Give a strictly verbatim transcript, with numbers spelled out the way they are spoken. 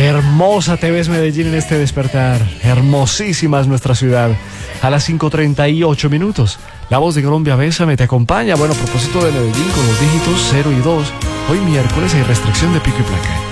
Hermosa te ves, Medellín, en este despertar. Hermosísima es nuestra ciudad. A las cinco treinta y ocho minutos. La voz de Colombia, Bésame, te acompaña. Bueno, a propósito de Medellín, con los dígitos cero y dos. Hoy miércoles hay restricción de pico y placa.